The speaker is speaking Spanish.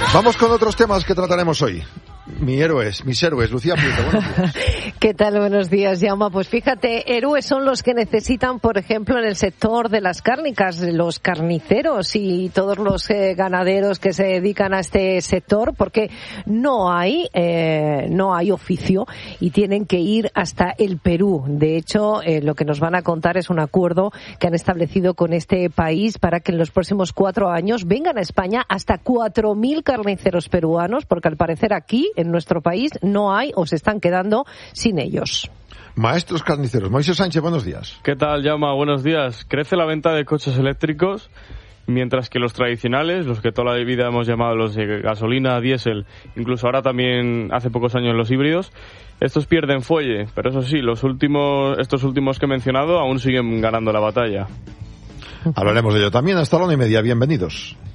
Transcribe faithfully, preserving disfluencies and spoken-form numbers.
Vamos con otros temas que trataremos hoy. Mi héroes, mis héroes, Lucía Prieto, buenos días. ¿Qué tal? Buenos días, Jaume. Pues fíjate, héroes son los que necesitan, por ejemplo, en el sector de las cárnicas, los carniceros y todos los eh, ganaderos que se dedican a este sector, porque no hay, eh, no hay oficio y tienen que ir hasta el Perú. De hecho, eh, lo que nos van a contar es un acuerdo que han establecido con este país para que en los próximos cuatro años vengan a España hasta cuatro mil carniceros peruanos, porque al parecer aquí, en nuestro país, no hay o se están quedando sin ellos. Maestros carniceros. Moisés Sánchez, buenos días. ¿Qué tal, Jaume? Buenos días. Crece la venta de coches eléctricos, mientras que los tradicionales, los que toda la vida hemos llamado los de gasolina, diésel, incluso ahora también hace pocos años los híbridos, estos pierden fuelle. Pero eso sí, los últimos, estos últimos que he mencionado aún siguen ganando la batalla. Hablaremos de ello también hasta la una y media. Bienvenidos.